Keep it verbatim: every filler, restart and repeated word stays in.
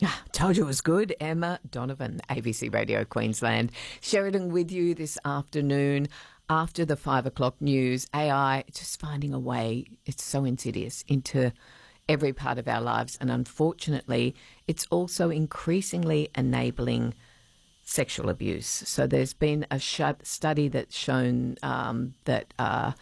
Told you it was good. Emma Donovan, A B C Radio Queensland. Sheridan with you this afternoon after the five o'clock news. A I just finding a way, it's so insidious, into every part of our lives. And unfortunately, it's also increasingly enabling sexual abuse. So there's been a sh- study that's shown um, that uh,